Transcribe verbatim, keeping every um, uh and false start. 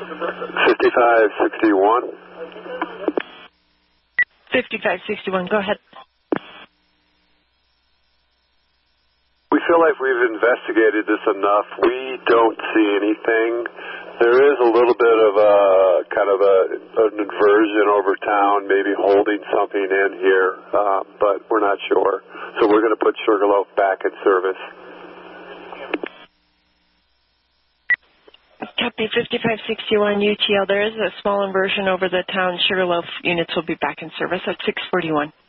fifty-five sixty-one. fifty-five sixty-one, go ahead. We feel like we've investigated this enough. We don't see anything. There is a little bit of a kind of a, an inversion over town, maybe holding something in here, uh, but we're not sure. So we're going to put Sugarloaf back in service. Copy fifty-five sixty-one U T L. There is a small inversion over the town. Sugarloaf units will be back in service at six forty-one.